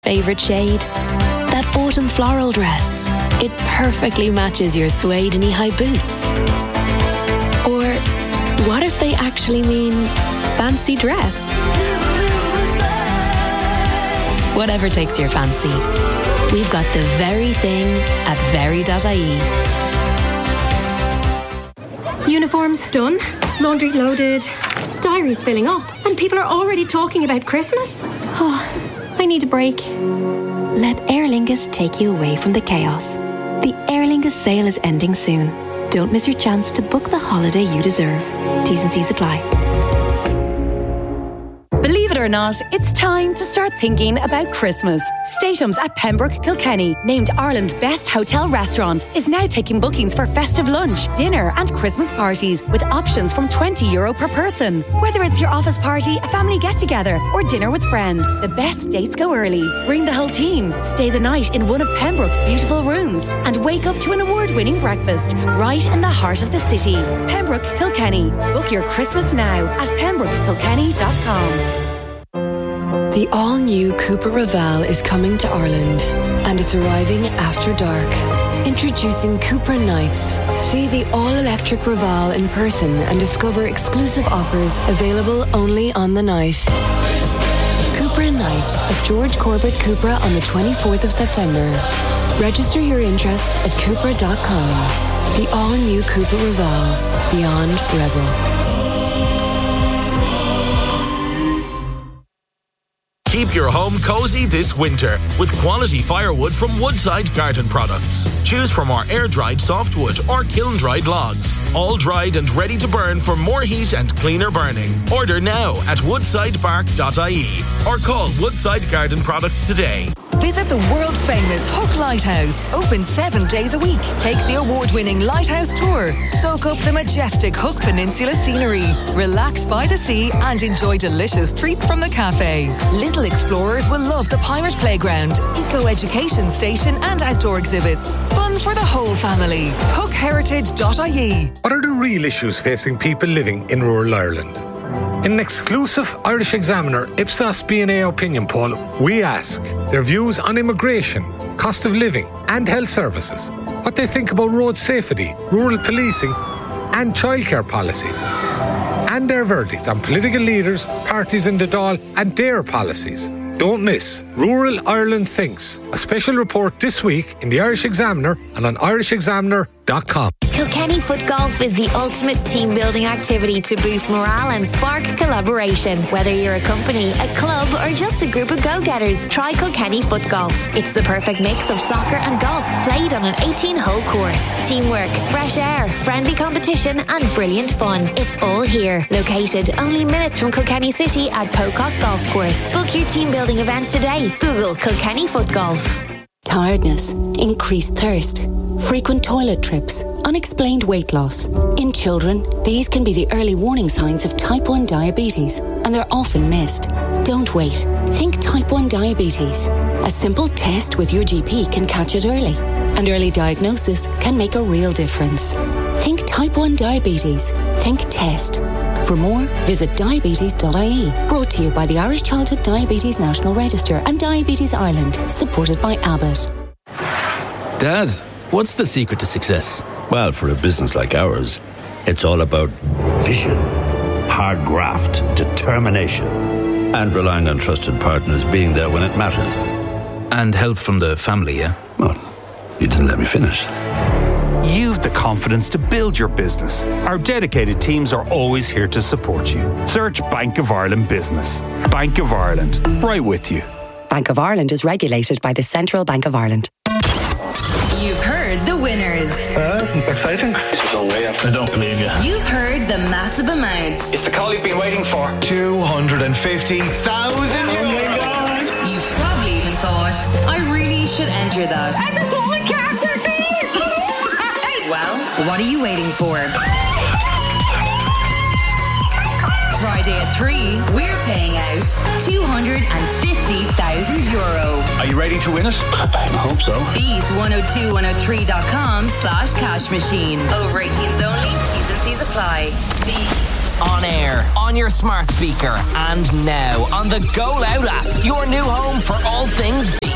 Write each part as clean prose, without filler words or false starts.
Favorite shade? That autumn floral dress. It perfectly matches your suede knee-high boots. Or what if they actually mean fancy dress? Whatever takes your fancy. We've got the very thing at very.ie. Uniforms done, laundry loaded, diaries filling up, and people are already talking about Christmas? Oh, I need a break. Let Aer Lingus take you away from the chaos. The Aer Lingus sale is ending soon. Don't miss your chance to book the holiday you deserve. T's and C's apply. Believe it or not, it's time to start thinking about Christmas. Statums at Pembroke Kilkenny, named Ireland's best hotel restaurant, is now taking bookings for festive lunch, dinner and Christmas parties with options from €20 per person. Whether it's your office party, a family get-together or dinner with friends, the best dates go early. Bring the whole team, stay the night in one of Pembroke's beautiful rooms and wake up to an award-winning breakfast right in the heart of the city. Pembroke Kilkenny. Book your Christmas now at pembrokekilkenny.com. The all-new Cupra Raval is coming to Ireland, and it's arriving after dark. Introducing Cupra Nights. See the all-electric Raval in person and discover exclusive offers available only on the night. Cupra Nights at George Corbett Cupra on the 24th of September. Register your interest at Cupra.com. The all-new Cupra Raval. Beyond Rebel. Keep your home cozy this winter with quality firewood from Woodside Garden Products. Choose from our air-dried softwood or kiln-dried logs, all dried and ready to burn for more heat and cleaner burning. Order now at woodsidepark.ie or call Woodside Garden Products today. Visit the world-famous Hook Lighthouse. Open 7 days a week. Take the award-winning Lighthouse Tour. Soak up the majestic Hook Peninsula scenery. Relax by the sea and enjoy delicious treats from the cafe. Little explorers will love the Pirate Playground, eco-education station and outdoor exhibits. Fun for the whole family. HookHeritage.ie. What are the real issues facing people living in rural Ireland? In an exclusive Irish Examiner Ipsos BNA opinion poll, we ask their views on immigration, cost of living and health services, what they think about road safety, rural policing and childcare policies, and their verdict on political leaders, parties in the Dáil and their policies. Don't miss Rural Ireland Thinks, a special report this week in the Irish Examiner and on irishexaminer.com. Kilkenny Foot Golf is the ultimate team building activity to boost morale and spark collaboration. Whether you're a company, a club or just a group of go-getters, try Kilkenny Foot Golf. It's the perfect mix of soccer and golf played on an 18-hole course. Teamwork, fresh air, friendly competition and brilliant fun. It's all here. Located only minutes from Kilkenny City at Pocock Golf Course. Book your team building event today. Google Kilkenny Foot Golf. Tiredness, increased thirst, frequent toilet trips, unexplained weight loss. In children, these can be the early warning signs of type 1 diabetes, and they're often missed. Don't wait. Think type 1 diabetes. A simple test with your GP can catch it early, and early diagnosis can make a real difference. Think type 1 diabetes. Think test. For more, visit diabetes.ie. Brought to you by the Irish Childhood Diabetes National Register and Diabetes Ireland, supported by Abbott. Dad, what's the secret to success? Well, for a business like ours, it's all about vision, hard graft, determination, and relying on trusted partners being there when it matters. And help from the family, yeah? Well, you didn't let me finish. You've the confidence to build your business. Our dedicated teams are always here to support you. Search Bank of Ireland Business. Bank of Ireland, right with you. Bank of Ireland is regulated by the Central Bank of Ireland. You've heard the winners. It's exciting. This is unreal. I don't believe you. You've heard the massive amounts. It's the call you've been waiting for. 250,000 euros. Oh my God. You probably even thought, I really should enter that. And the phone cancer fees. Well, what are you waiting for? Friday at 3, we're paying out €250,000. Are you ready to win it? I hope so. Beat 102103.com/cash machine. Over 18s only. T's and C's apply. On air, on your smart speaker, and now on the Go Loud app. Your new home for all things Beat.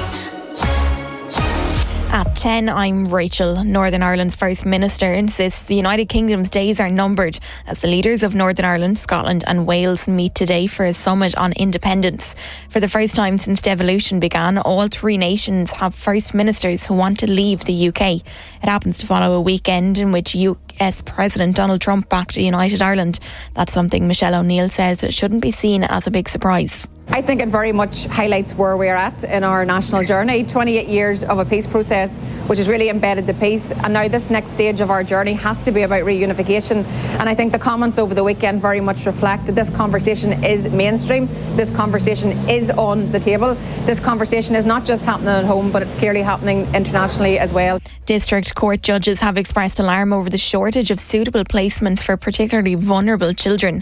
At 10, I'm Rachel. Northern Ireland's First Minister insists the United Kingdom's days are numbered as the leaders of Northern Ireland, Scotland and Wales meet today for a summit on independence. For the first time since devolution began, all three nations have First Ministers who want to leave the UK. It happens to follow a weekend in which US President Donald Trump backed a united Ireland. That's something Michelle O'Neill says it shouldn't be seen as a big surprise. I think it very much highlights where we're at in our national journey. 28 years of a peace process which has really embedded the peace, and now this next stage of our journey has to be about reunification. And I think the comments over the weekend very much reflect that this conversation is mainstream, this conversation is on the table, this conversation is not just happening at home but it's clearly happening internationally as well. District Court judges have expressed alarm over the shortage of suitable placements for particularly vulnerable children.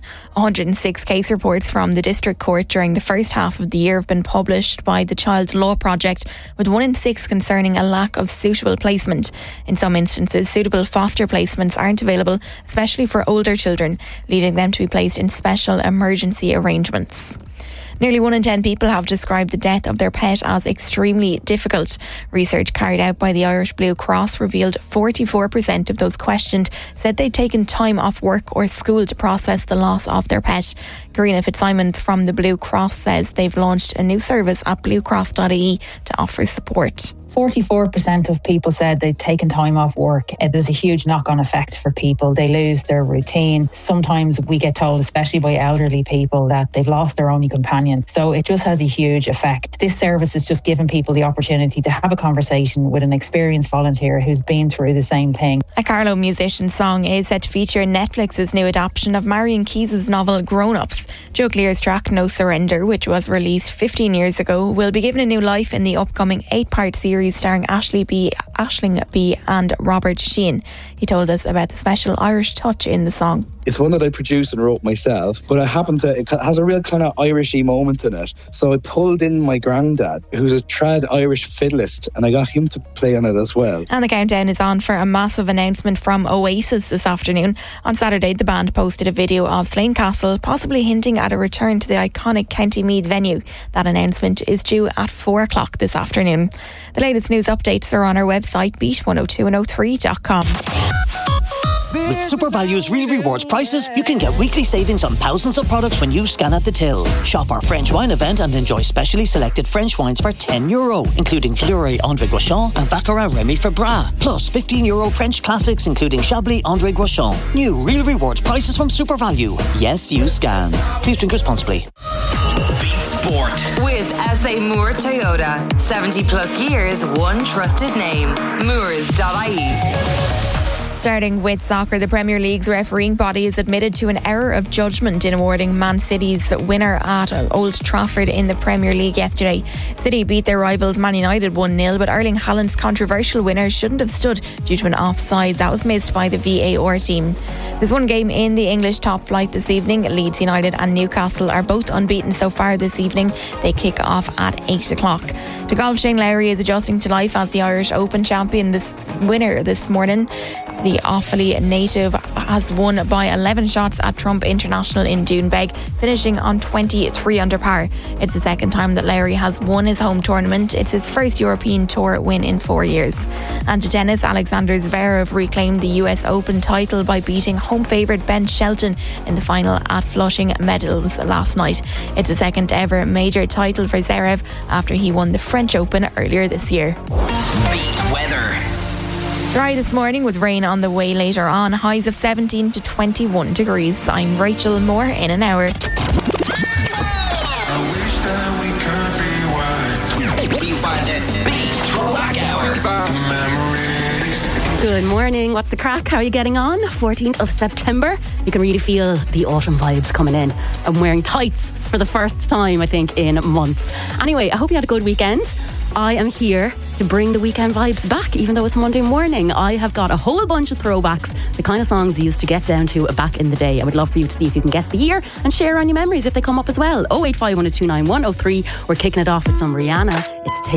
106 case reports from the District Court during the first half of the year have been published by the Child Law Project, with 1 in 6 concerning a lack of suitable placement. In some instances, suitable foster placements aren't available, especially for older children, leading them to be placed in special emergency arrangements. Nearly 1 in 10 people have described the death of their pet as extremely difficult. Research carried out by the Irish Blue Cross revealed 44% of those questioned said they'd taken time off work or school to process the loss of their pet. Karina Fitzsimons from the Blue Cross says they've launched a new service at bluecross.ie to offer support. 44% of people said they'd taken time off work. There's a huge knock-on effect for people. They lose their routine. Sometimes we get told, especially by elderly people, that they've lost their only companion. So it just has a huge effect. This service is just giving people the opportunity to have a conversation with an experienced volunteer who's been through the same thing. A Carlow musician song is set to feature Netflix's new adaptation of Marion Keyes' novel Grown Ups. Joe Clear's track No Surrender, which was released 15 years ago, will be given a new life in the upcoming 8-part series starring Aisling B and Robert Sheehan. He told us about the special Irish touch in the song. It's one that I produced and wrote myself, but it has a real kind of Irishy moment in it. So I pulled in my granddad, who's a trad Irish fiddlist, and I got him to play on it as well. And the countdown is on for a massive announcement from Oasis this afternoon. On Saturday, the band posted a video of Slane Castle, possibly hinting at a return to the iconic County Meath venue. That announcement is due at 4 o'clock this afternoon. The latest news updates are on our website, beat102103.com. With SuperValue's Real Rewards prices, you can get weekly savings on thousands of products when you scan at the till. Shop our French wine event and enjoy specially selected French wines for €10, including Fleury André Guichon and Baccarat Remy for Bras. Plus €15 French classics, including Chablis André Guichon. New Real Rewards prices from SuperValue. Yes, you scan. Please drink responsibly. Sport. With SA Moore Toyota. 70 plus years, one trusted name. Moores.ie. Starting with soccer, the Premier League's refereeing body is admitted to an error of judgment in awarding Man City's winner at Old Trafford in the Premier League yesterday. City beat their rivals Man United 1-0, but Erling Haaland's controversial winner shouldn't have stood due to an offside that was missed by the VAR team. There's one game in the English top flight this evening. Leeds United and Newcastle are both unbeaten so far this evening. They kick off at 8 o'clock. To golf, Shane Lowry is adjusting to life as the Irish Open champion winner this morning. The Offaly native has won by 11 shots at Trump International in Doonbeg, finishing on 23 under par. It's the second time that Lowry has won his home tournament. It's his first European Tour win in 4 years. And to tennis, Alexander Zverev reclaimed the US Open title by beating home favourite Ben Shelton in the final at Flushing Meadows last night. It's the second ever major title for Zverev after he won the French Open earlier this year. Beat weather. Dry this morning with rain on the way later on. Highs of 17 to 21 degrees. I'm Rachel. More in an hour. Good morning. What's the crack? How are you getting on? 14th of September. You can really feel the autumn vibes coming in. I'm wearing tights for the first time, I think, in months. Anyway, I hope you had a good weekend. I am here to bring the weekend vibes back, even though it's Monday morning. I have got a whole bunch of throwbacks, the kind of songs you used to get down to back in the day. I would love for you to see if you can guess the year and share on your memories if they come up as well. 085 1029 103. We're kicking it off with some Rihanna. It's